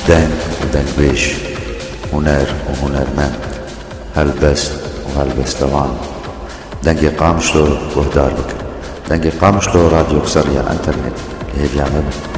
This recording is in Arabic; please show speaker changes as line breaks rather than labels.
دنگ ودنگ بيش، هنر وهنرمند، هلبست وهلبستوان. دنگ قامشلو وهدار بك، دنگ قامشلو راديو قصرية انترنت اللي بيعمل